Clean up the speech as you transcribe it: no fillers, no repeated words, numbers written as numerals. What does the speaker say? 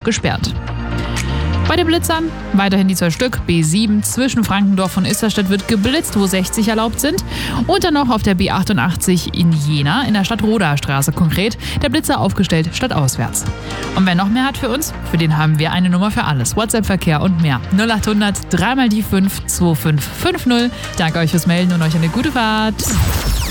gesperrt. Bei den Blitzern weiterhin die 2 Stück. B7 zwischen Frankendorf und Isterstedt wird geblitzt, wo 60 erlaubt sind. Und dann noch auf der B88 in Jena, in der Stadtrodaer-Straße konkret, der Blitzer aufgestellt statt auswärts. Und wer noch mehr hat für uns, für den haben wir eine Nummer für alles. WhatsApp-Verkehr und mehr. 0800 3 mal die 5 2550. Danke euch fürs Melden und euch eine gute Fahrt.